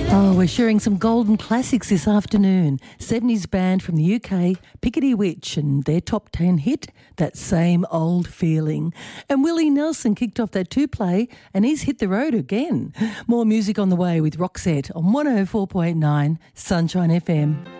Oh, we're sharing some golden classics this afternoon. 70s band from the UK, Piccadilly Witch, and their top 10 hit, That Same Old Feeling. And Willie Nelson kicked off that two-play and he's hit the road again. More music on the way with Roxette on 104.9 Sunshine FM.